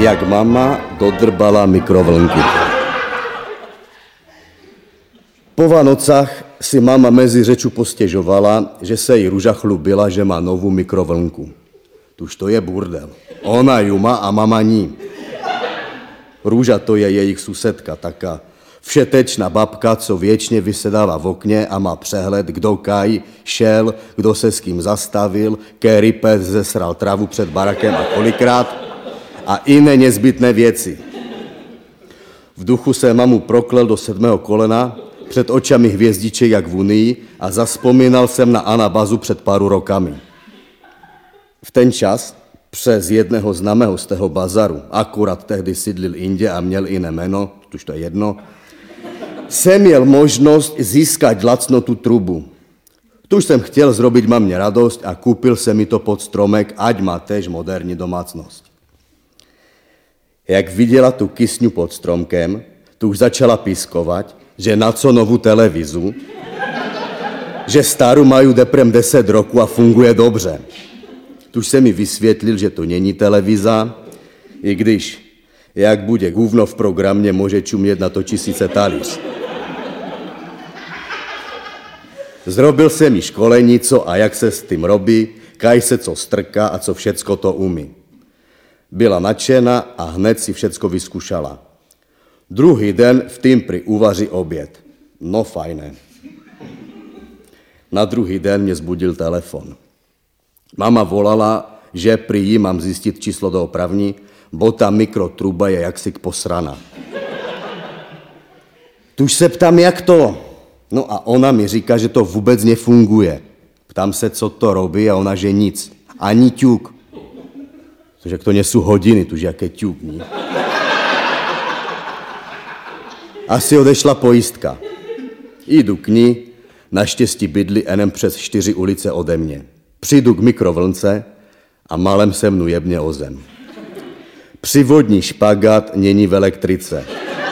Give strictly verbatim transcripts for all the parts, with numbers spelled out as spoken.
jak mama dodrbala mikrovlnky. Po Vánocách si mama mezi řeču postěžovala, že se jí Růža chlubila, že má novou mikrovlnku. Tuž to je burdel. Ona ju má a mama ní. Růža to je jejich susedka, taká všetečná babka, co věčně vysedává v okně a má přehled, kdo kaj šel, kdo se s kým zastavil, který pes zesral travu před barakem a kolikrát a jiné nezbytné věci. V duchu se mamu proklel do sedmého kolena, před očami hvězdiček jak v Unii a zaspomínal jsem na Anabazu před pár rokami. V ten čas přes jedného známého z toho bazaru, akurát tehdy sídlil Indě a měl jiné jméno, tuž to je jedno, jsem měl možnost získat lacno tu trubu. Tuž jsem chtěl zrobiť mamě radost a koupil jsem mi to pod stromek, ať má též moderní domácnost. Jak viděla tu kysňu pod stromkem, tu už začala pískovat, že na co novou televizu, že starou mají deprem deset roků a funguje dobře. Tuž se mi vysvětlil, že to není televiza, i když, jak bude gůvno v programě, může čumět na to tisíce talíř. Zrobil jsem mi školení, co a jak se s tím robí, kaj se co strká a co všecko to umí. Byla nadšená a hned si všecko vyzkušala. Druhý den v tým pri uvaří oběd. No fajné. Na druhý den mě zbudil telefon. Mama volala, že prý jí mám zjistit číslo doopravní, bo ta mikrotruba je jaksi posrana. Tuž se ptám, jak to? No a ona mi říká, že to vůbec nefunguje. Ptám se, co to robí a ona, že nic. Ani ťuk. Což jak to nesú hodiny, tuž jaké ťuk, ní? Asi odešla pojistka. Jdu k ní, naštěstí bydlí enem přes čtyři ulice ode mě. Přijdu k mikrovlnce a malem se mnu jebně o zem. Přivodní špagát není v elektrice.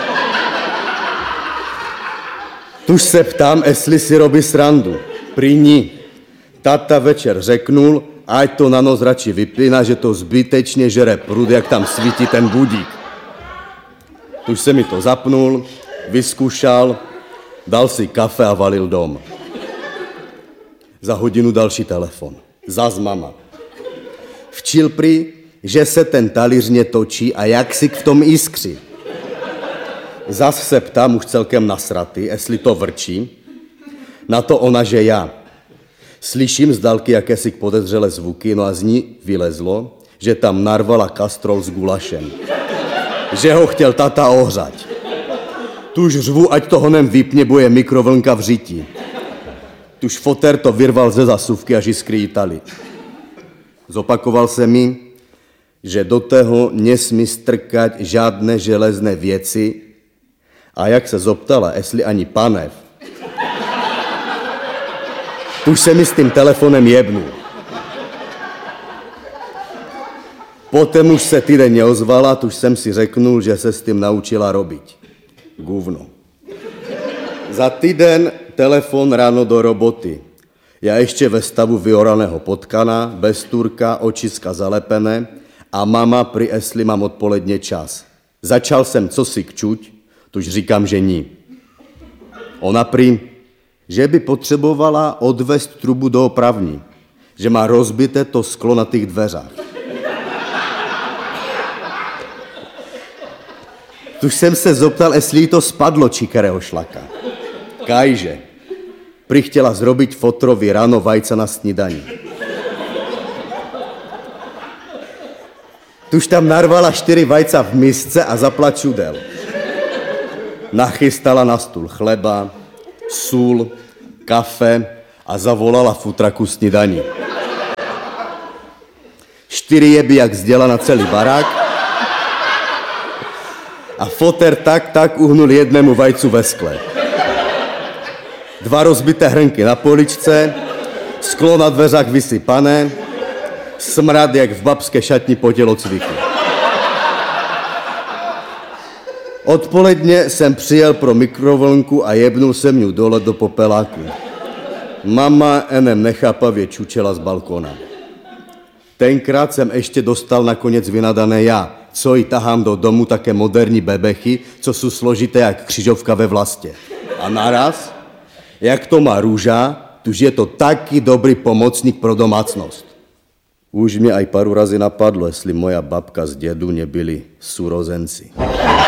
Tuž se ptám, jestli si robí srandu. Prý ní. Tata večer řeknul, ať to na noc radši vypína, že to zbytečně žere prud, jak tam svítí ten budík. Tuž se mi to zapnul, vyzkoušel, dal si kafe a valil dom. Za hodinu další telefon. Zas mama. Včil prý, že se ten talíř netočí a jak si v tom iskří. Zas se ptám, už celkem nasratý, jestli to vrčí. Na to ona, že já. Slyším z dálky jakési podezřelé zvuky, no a z ní vylezlo, že tam narvala kastrol s gulašem. Že ho chtěl tata ohřať. Tuž řvu, ať to honem vypně, bo je mikrovlnka v řití. Tuž foter to vyrval ze zasuvky a jiskry jítali. Zopakoval se mi, že do toho nesmí strkať žádné železné věci a jak se zoptala, jestli ani panev, tuž se mi s tím telefonem jebnul. Potom už se týden neozvala, tuž jsem si řeknul, že se s tím naučila robiť. Guvno. Za týden telefon ráno do roboty. Já ještě ve stavu vyoraného potkana, bez turka, očiska zalepené a mama pri esli mám odpoledně čas. Začal jsem cosi kčuť, tuž říkám, že ní. Ona prý, že by potřebovala odvést trubu do opravní, že má rozbité to sklo na těch dveřách. Tuž jsem se zoptal, jestli jí to spadlo čikerého šlaka. Kajže. Prý chtěla zrobiť fotrovi ráno vajca na snídani. Tuž tam narvala čtyři vajca v misce a zapla čudel. Nachystala na stůl chleba, sůl, kafe a zavolala futraku snídaní. Čtyři jeby jak zděla na celý barák a foter tak tak uhnul jednému vajcu ve skle. Dva rozbité hrnky na poličce, sklo na dveřách vysypané, smrad jak v babské šatni po tělocviku. Odpoledně jsem přijel pro mikrovlnku a jebnul jsem ju dole do popeláku. Mama enem nechápavě čučela z balkona. Tenkrát jsem ještě dostal nakonec vynadané já. co jí tahám do domu také moderní bebechy, co jsou složité jak křižovka ve vlastě. A naraz, jak to má Růža, tuž je to taky dobrý pomocník pro domácnost. Už mě aj paru razy napadlo, jestli moja babka s dědu nebyli súrozenci.